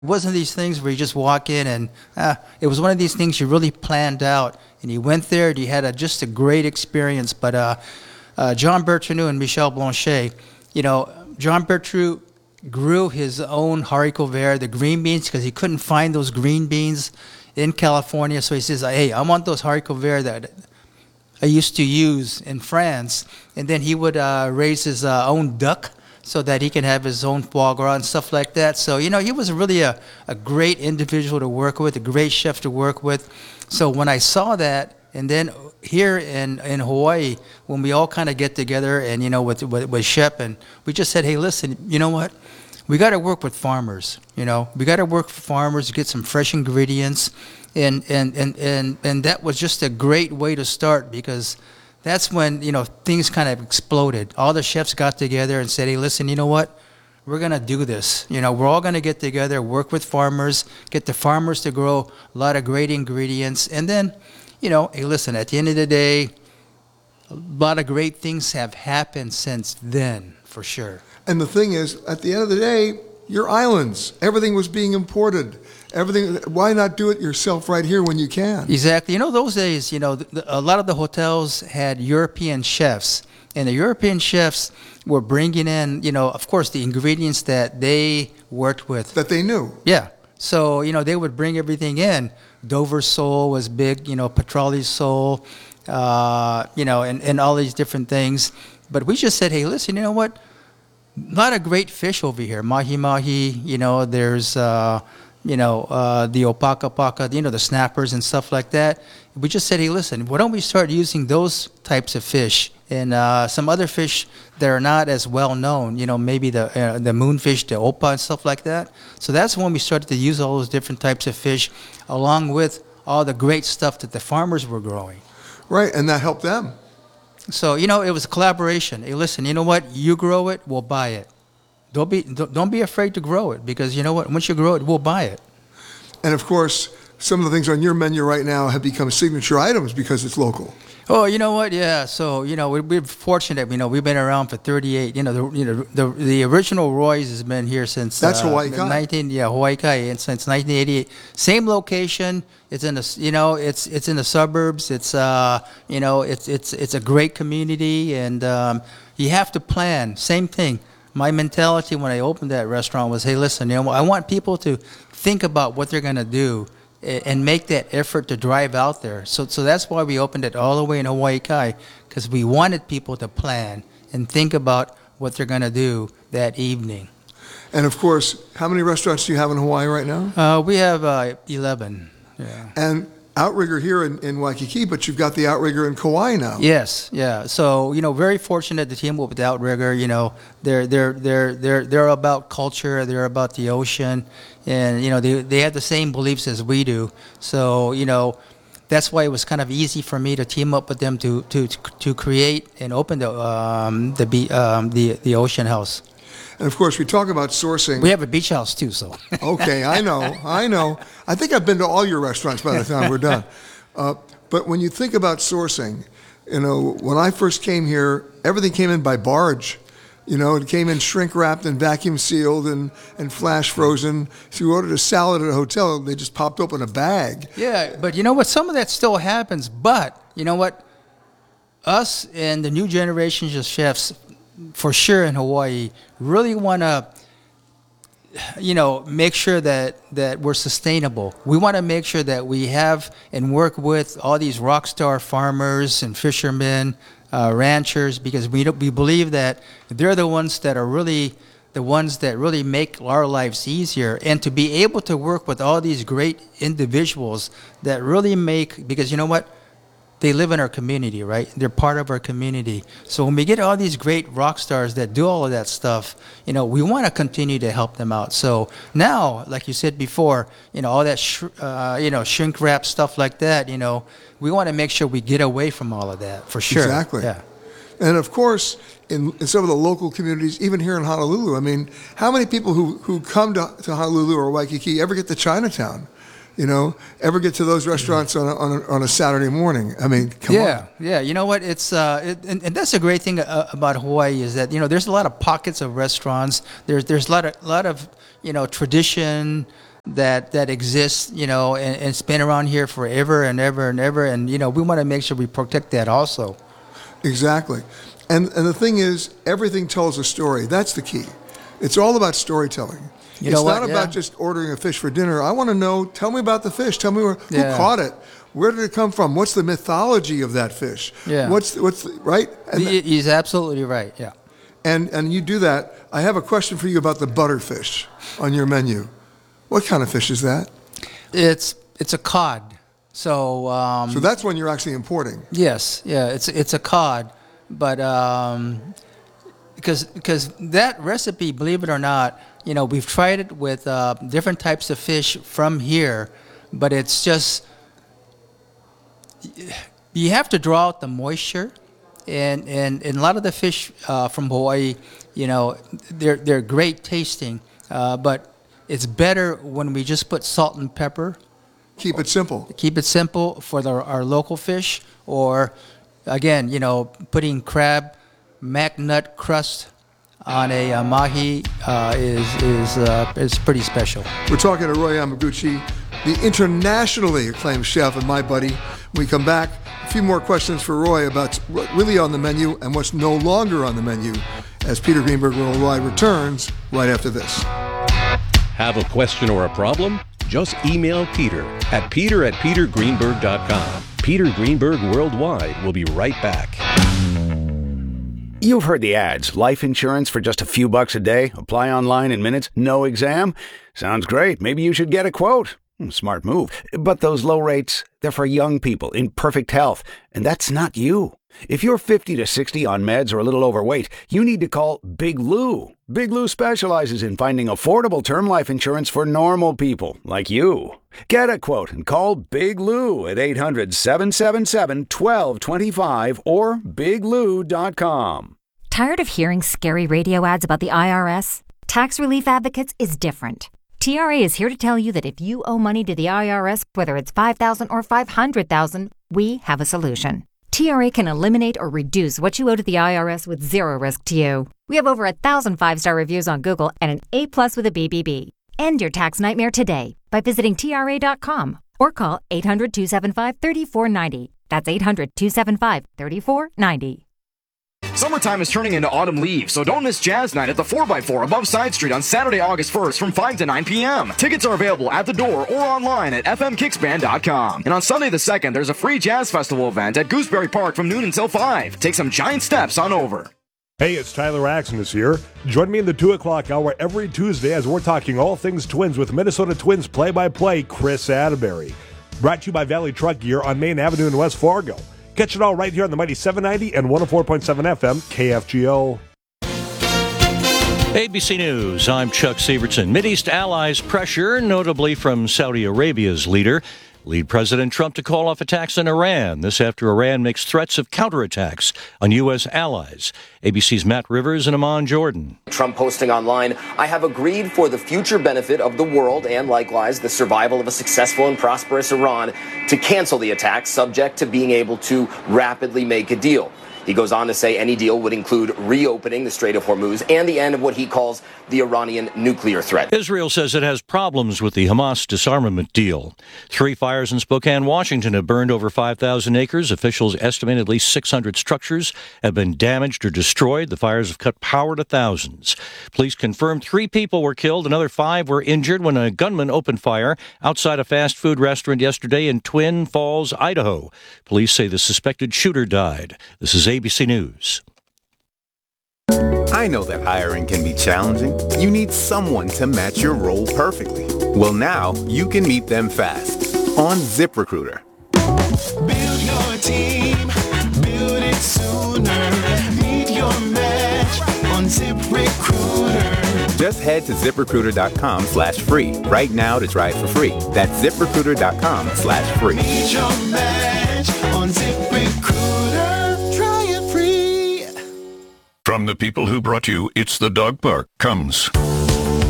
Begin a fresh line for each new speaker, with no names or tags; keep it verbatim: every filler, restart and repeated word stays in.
It wasn't these things where you just walk in and ah, it was one of these things you really planned out. And you went there and you had a, just a great experience. But uh, uh, John Bertrand and Michel Blanchet, you know, John Bertrand grew his own haricot vert, the green beans, because he couldn't find those green beans in California. So he says, hey, I want those haricot vert that I used to use in France. And then he would uh, raise his uh, own duck so that he can have his own foie gras and stuff like that. So, you know, he was really a, a great individual to work with, a great chef to work with. So when I saw that, and then here in, in Hawaii, when we all kind of get together and, you know, with, with, with Shep, and we just said, hey, listen, you know what? We got to work with farmers, you know. We got to work with farmers, get some fresh ingredients. And, and, and, and, and that was just a great way to start, because that's when, you know, things kind of exploded. All the chefs got together and said, hey, listen, you know what? We're going to do this. You know, we're all going to get together, work with farmers, get the farmers to grow a lot of great ingredients. And then, you know, hey, listen, at the end of the day, a lot of great things have happened since then, for sure.
And the thing is, at the end of the day, you're islands. Everything was being imported. Everything. Why not do it yourself right here when you can?
Exactly. You know, those days, you know, the, the, a lot of the hotels had European chefs, and the European chefs were bringing in, you know, of course, the ingredients that they worked with.
That they knew.
Yeah. So, you know, they would bring everything in. Dover sole was big, you know, Petrali sole, uh, you know, and, and all these different things. But we just said, hey, listen, you know what? A lot of great fish over here. Mahi-mahi, you know, there's, uh, you know, uh, the opaka-paka, you know, the snappers and stuff like that. We just said, hey, listen, why don't we start using those types of fish and uh, some other fish that are not as well known, you know, maybe the uh, the moonfish, the opa and stuff like that. So that's when we started to use all those different types of fish along with all the great stuff that the farmers were growing.
Right, and that helped them.
So, you know, it was a collaboration. Hey, listen, you know what? You grow it, we'll buy it. Don't be don't don't be afraid to grow it, because you know what? Once you grow it, we'll buy it.
And of course, some of the things on your menu right now have become signature items because it's local.
Oh, you know what? Yeah. So, you know, we, we're fortunate. You know, we've been around for thirty-eight. You know, the you know the the original Roy's has been here since
that's
uh,
Hawaii Kai.
nineteen yeah Hawaii Kai, and since nineteen eighty-eight. Same location. It's in the you know it's it's in the suburbs. It's uh you know it's it's it's a great community, and um, you have to plan. Same thing. My mentality when I opened that restaurant was, hey, listen, you know, I want people to think about what they're going to do and make that effort to drive out there. So so that's why we opened it all the way in Hawaii Kai, because we wanted people to plan and think about what they're going to do that evening.
And of course, how many restaurants do you have in Hawaii right now?
Uh, we have uh, eleven. Yeah.
And Outrigger here in, in Waikiki, but you've got the Outrigger in Kauai now.
Yes, yeah. So, you know, very fortunate to team up with Outrigger. You know, they're they're they're they're they're about culture, they're about the ocean, and you know, they they have the same beliefs as we do. So, you know, that's why it was kind of easy for me to team up with them to to to create and open the um the be um the the Ocean House.
And of course, we talk about sourcing.
We have a beach house too, so.
Okay, I know, I know. I think I've been to all your restaurants by the time we're done. Uh, but when you think about sourcing, you know, when I first came here, everything came in by barge. You know, it came in shrink wrapped and vacuum sealed and, and flash frozen. If you ordered a salad at a hotel, they just popped open a bag.
Yeah, but you know what? Some of that still happens. But you know what? Us and the new generations of chefs, for sure in Hawaii, really want to, you know, make sure that, that we're sustainable. We want to make sure that we have and work with all these rock star farmers and fishermen, uh, ranchers, because we don't, we believe that they're the ones that are really the ones that really make our lives easier. And to be able to work with all these great individuals that really make, because you know what? They live in our community, right? They're part of our community. So when we get all these great rock stars that do all of that stuff, you know, we want to continue to help them out. So now, like you said before, you know, all that, sh- uh, you know, shrink wrap stuff like that, you know, we want to make sure we get away from all of that, for sure.
Exactly.
Yeah.
And of course, in, in some of the local communities, even here in Honolulu, I mean, how many people who, who come to, to Honolulu or Waikiki ever get to Chinatown? You know, ever get to those restaurants on a, on a, on a Saturday morning? I mean, come
yeah,
on.
Yeah, yeah. You know what? It's uh, it, and, and that's a great thing uh, about Hawaii is that you know there's a lot of pockets of restaurants. There's there's a lot of lot of you know tradition. that that exists, you know, and, and it's been around here forever and ever and ever. And, you know, we want to make sure we protect that also.
Exactly. And and the thing is, everything tells a story. That's the key. It's all about storytelling.
You
it's
know
not
what?
about
Yeah.
just ordering a fish for dinner. I want to know, tell me about the fish. Tell me where, who
Yeah.
caught it. Where did it come from? What's the mythology of that fish?
Yeah.
What's what's the, right? And,
He- He's absolutely right, yeah.
and and you do that. I have a question for you about the butterfish on your menu. What kind of fish is that?
It's it's a cod. So, um,
So that's one you're actually importing.
yes, yeah, it's it's a cod, but um, because because that recipe, believe it or not, you know, we've tried it with uh, different types of fish from here, but it's just you have to draw out the moisture, and and, and a lot of the fish uh, from Hawaii, you know, they're they're great tasting, uh, but it's better when we just put salt and pepper.
Keep it simple.
Keep it simple for the, our local fish, or again, you know, putting crab mac nut crust on a uh, mahi uh, is is uh, is pretty special.
We're talking to Roy Yamaguchi, the internationally acclaimed chef, and my buddy. When we come back, a few more questions for Roy about what's really on the menu and what's no longer on the menu as Peter Greenberg Worldwide returns right after this.
Have a question or a problem? Just email Peter at peter at peter greenberg dot com. Peter Greenberg Worldwide will be right back.
You've heard the ads. Life insurance for just a few bucks a day. Apply online in minutes. No exam. Sounds great. Maybe you should get a quote. Smart move. But those low rates, they're for young people in perfect health. And that's not you. If you're fifty to sixty on meds or a little overweight, you need to call Big Lou. Big Lou specializes in finding affordable term life insurance for normal people like you. Get a quote and call Big Lou at eight hundred, seven seven seven, one two two five or big lou dot com.
Tired of hearing scary radio ads about the I R S? Tax Relief Advocates is different. T R A is here to tell you that if you owe money to the I R S, whether it's five thousand dollars or five hundred thousand dollars, we have a solution. T R A can eliminate or reduce what you owe to the I R S with zero risk to you. We have over a thousand five-star reviews on Google and an A plus with a B B B. End your tax nightmare today by visiting T R A dot com or call eight hundred, two seven five, three four nine zero. That's eight hundred, two seven five, three four nine zero.
Summertime is turning into autumn leaves, so don't miss Jazz Night at the four by four above Side Street on Saturday, August first from five to nine p.m. Tickets are available at the door or online at f m kicks band dot com. And on Sunday the second, there's a free jazz festival event at Gooseberry Park from noon until five. Take some giant steps on over.
Hey, it's Tyler Axonis here. Join me in the two o'clock hour every Tuesday as we're talking all things Twins with Minnesota Twins play-by-play Chris Atterbury. Brought to you by Valley Truck Gear on Main Avenue in West Fargo. Catch it all right here on the mighty seven ninety and one oh four point seven F M K F G O.
A B C News, I'm Chuck Sievertson. Mideast allies pressure, notably from Saudi Arabia's leader, lead President Trump to call off attacks on Iran. This after Iran makes threats of counterattacks on U S allies. A B C's Matt Rivers and Amon Jordan.
Trump posting online, I have agreed for the future benefit of the world and likewise the survival of a successful and prosperous Iran to cancel the attacks, subject to being able to rapidly make a deal. He goes on to say any deal would include reopening the Strait of Hormuz and the end of what he calls the Iranian nuclear threat.
Israel says it has problems with the Hamas disarmament deal. Three fires in Spokane, Washington have burned over five thousand acres. Officials estimate at least six hundred structures have been damaged or destroyed. The fires have cut power to thousands. Police confirmed three people were killed. Another five were injured when a gunman opened fire outside a fast food restaurant yesterday in Twin Falls, Idaho. Police say the suspected shooter died. This is A B C News.
I know that hiring can be challenging. You need someone to match your role perfectly. Well, now you can meet them fast on ZipRecruiter.
Build your team, build it sooner. Meet your match on ZipRecruiter.
Just head to ZipRecruiter.com slash free right now to try it for free. That's ZipRecruiter.com slash free.
Meet your match on ZipRecruiter. Try it free.
From the people who brought you It's the Dog Park comes